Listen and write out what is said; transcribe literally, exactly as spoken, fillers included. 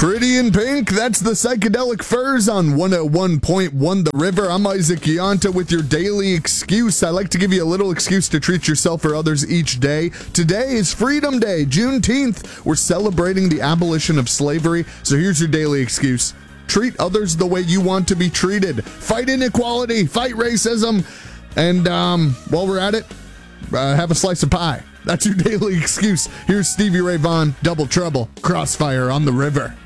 Pretty in Pink, that's the Psychedelic Furs on one oh one point one The River. I'm Isaac Yanta with your daily excuse. I like to give you a little excuse to treat yourself or others each day. Today is Freedom Day, Juneteenth. We're celebrating the abolition of slavery, so here's your daily excuse. Treat others the way you want to be treated. Fight inequality, fight racism, and um, while we're at it, uh, have a slice of pie. That's your daily excuse. Here's Stevie Ray Vaughan, Double Trouble, Crossfire on the River.